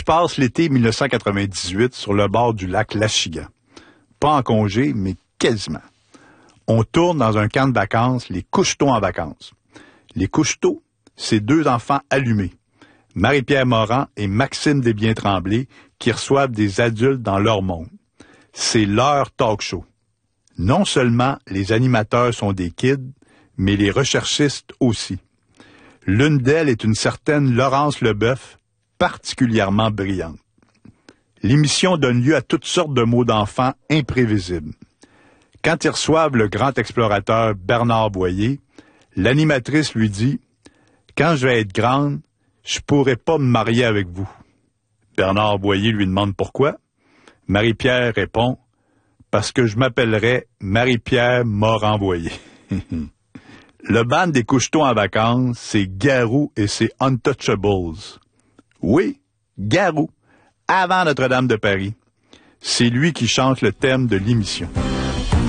passe l'été 1998 sur le bord du lac Lachigan. Pas en congé, mais quasiment. On tourne dans un camp de vacances, les Coucheteaux en vacances. Les Coucheteaux, c'est deux enfants allumés, Marie-Pierre Morin et Maxime Desbiens-Tremblay, qui reçoivent des adultes dans leur monde. C'est leur talk show. Non seulement les animateurs sont des kids, mais les recherchistes aussi. L'une d'elles est une certaine Laurence Leboeuf, particulièrement brillante. L'émission donne lieu à toutes sortes de mots d'enfants imprévisibles. Quand ils reçoivent le grand explorateur Bernard Boyer, l'animatrice lui dit « Quand je vais être grande, je pourrai pas me marier avec vous. » Bernard Boyer lui demande pourquoi. Marie-Pierre répond « Parce que je m'appellerai Marie-Pierre Morin-Boyer. » Le band des Coucheteaux en vacances, c'est Garou et ses Untouchables. Oui, Garou, avant Notre-Dame de Paris. C'est lui qui chante le thème de l'émission.